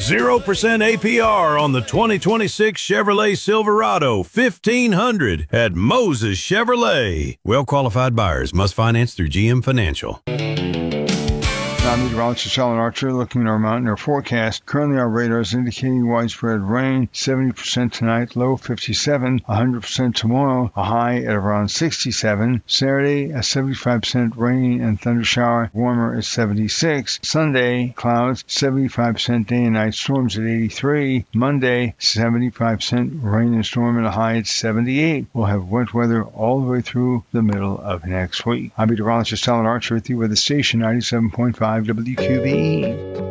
0% APR on the 2026 Chevrolet Silverado 1500 at Moses Chevrolet. Well-qualified buyers must finance through GM Financial. I'm meteorologist Alan Archer looking at our mountain air forecast. Currently, our radar is indicating widespread rain, 70% tonight, low 57, 100% tomorrow, a high at around 67. Saturday, a 75% rain and thunder shower, warmer at 76. Sunday, clouds, 75% day and night storms at 83. Monday, 75% rain and storm and a high at 78. We'll have wet weather all the way through the middle of next week. I'm meteorologist Alan Archer with you with the station 97.5 WQBE.